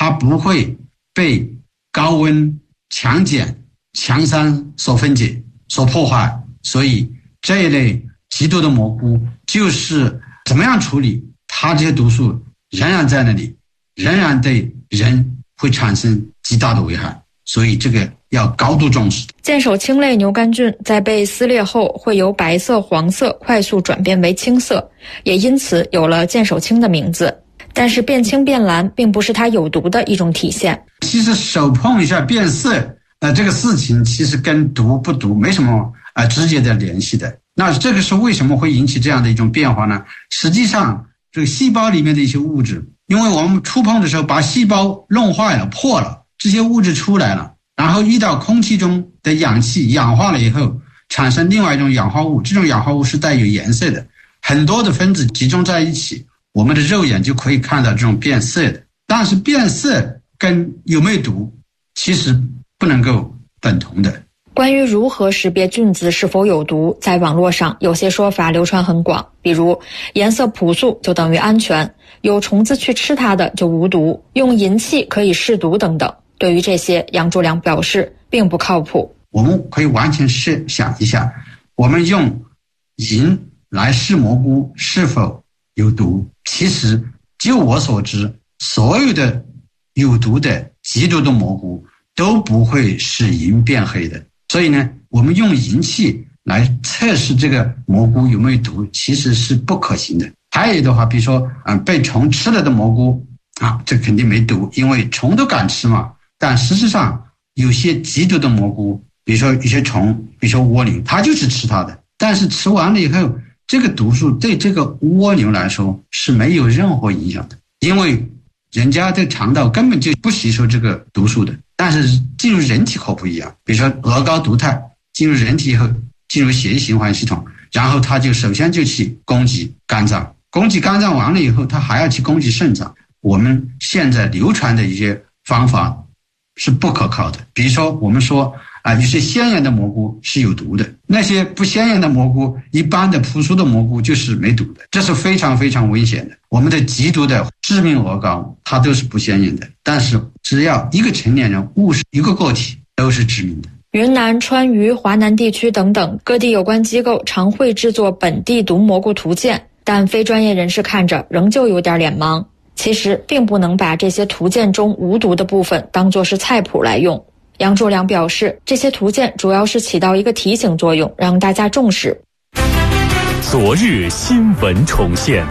它不会被高温、强碱、强酸所分解、所破坏。所以这一类极毒的蘑菇就是怎么样处理，它这些毒素仍然在那里，仍然对人会产生极大的危害，所以这个要高度重视。 剑手青类牛肝菌在被撕裂后会由白色、黄色快速转变为青色，也因此有了剑手青的名字。但是变青变蓝并不是它有毒的一种体现。 其实手碰一下变色，这个事情其实跟毒不毒没什么直接的联系的。那这个是为什么会引起这样的一种变化呢？实际上这个细胞里面的一些物质，因为我们触碰的时候把细胞弄坏了、破了，这些物质出来了，然后遇到空气中的氧气氧化了以后，产生另外一种氧化物，这种氧化物是带有颜色的，很多的分子集中在一起，我们的肉眼就可以看到这种变色的。但是变色跟有没有毒其实不能够等同的。 关于如何识别菌子是否有毒，在网络上有些说法流传很广，比如颜色朴素就等于安全，有虫子去吃它的就无毒，用银器可以试毒等等。对于这些，杨柱良表示并不靠谱。 我们可以完全试想一下，我们用银来试蘑菇是否有毒，其实就我所知，所有的有毒的极毒的蘑菇都不会使银变黑的。所以呢，我们用银器来测试这个蘑菇有没有毒，其实是不可行的。还有的话，比如说被虫吃了的蘑菇这肯定没毒，因为虫都敢吃嘛。但实际上有些极毒的蘑菇，比如说有些虫，比如说蜗牛，它就是吃它的，但是吃完了以后，这个毒素对这个蜗牛来说是没有任何影响的，因为人家的肠道根本就不吸收这个毒素的。但是进入人体可不一样，比如说鹅膏毒肽进入人体以后，进入血液循环系统，然后它就首先就去攻击肝脏，攻击肝脏完了以后，它还要去攻击肾脏。我们现在流传的一些方法是不可靠的，比如说我们说有些鲜艳的蘑菇是有毒的，那些不鲜艳的蘑菇，一般的朴素的蘑菇就是没毒的，这是非常非常危险的。我们的极毒的致命鹅膏它都是不鲜艳的，但是只要一个成年人误食一个个体都是致命的。 云南、川渝、华南地区等等各地有关机构常会制作本地毒蘑菇图鉴，但非专业人士看着仍旧有点脸盲。其实并不能把这些图鉴中无毒的部分当作是菜谱来用。杨柱良表示，这些图鉴主要是起到一个提醒作用，让大家重视。 昨日新闻重现。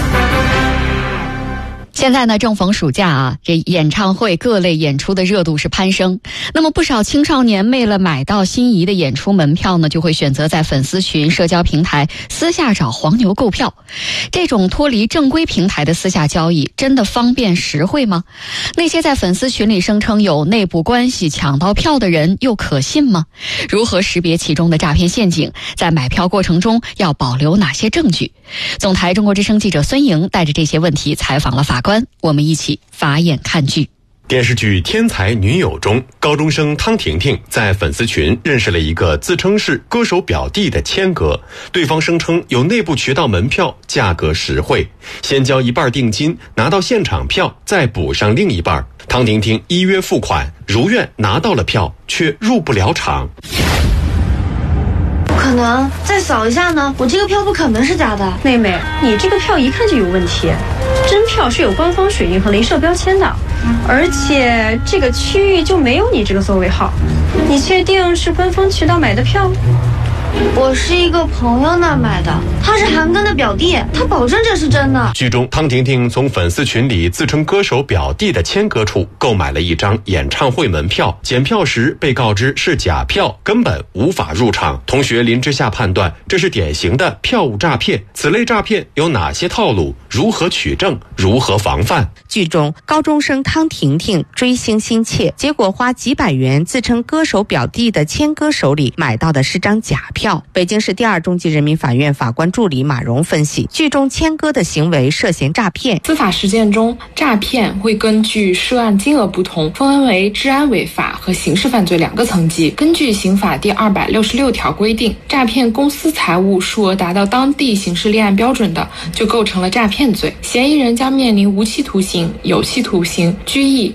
现在呢，正逢暑假这演唱会各类演出的热度是攀升。那么不少青少年为了买到心仪的演出门票呢，就会选择在粉丝群、社交平台私下找黄牛购票。这种脱离正规平台的私下交易，真的方便实惠吗？那些在粉丝群里声称有内部关系抢到票的人，又可信吗？如何识别其中的诈骗陷阱？在买票过程中要保留哪些证据？总台中国之声记者孙莹带着这些问题采访了法官，我们一起法眼看剧。 电视剧《天才女友》中，高中生汤婷婷在粉丝群认识了一个自称是歌手表弟的谦哥，对方声称有内部渠道门票，价格实惠，先交一半定金，拿到现场票再补上另一半。汤婷婷依约付款，如愿拿到了票，却入不了场。 不可能，再扫一下呢？我这个票不可能是假的。 妹妹，你这个票一看就有问题，真票是有官方水印和镭射标签的，而且这个区域就没有你这个座位号。你确定是官方渠道买的票？ 我是一个朋友那买的，他是韩庚的表弟，他保证这是真的。 剧中，汤婷婷从粉丝群里自称歌手表弟的谦哥处购买了一张演唱会门票，检票时被告知是假票，根本无法入场。同学林之夏判断这是典型的票务诈骗，此类诈骗有哪些套路？如何取证？如何防范？ 剧中，高中生汤婷婷追星心切，结果花几百元自称歌手表弟的谦哥手里买到的是张假票。北京市第二中级人民法院法官助理马荣分析，剧中谦哥的行为涉嫌诈骗。 司法实践中，诈骗会根据涉案金额不同，分为为治安违法和刑事犯罪两个层级。根据刑法第266条规定，诈骗公私财物数额达到当地刑事立案标准的，就构成了诈骗罪。嫌疑人将面临无期徒刑、有期徒刑、拘役